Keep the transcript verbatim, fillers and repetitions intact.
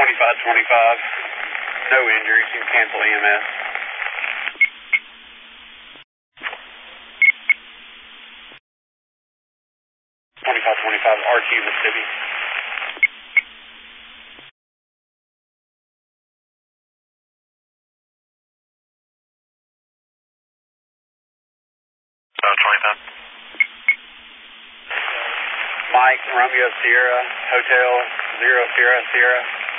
twenty-five twenty-five. No injuries. You can cancel E M S. twenty-five twenty-five, R Q, Mississippi. twenty-five. Mike, Romeo Sierra, Hotel Zero Sierra Sierra.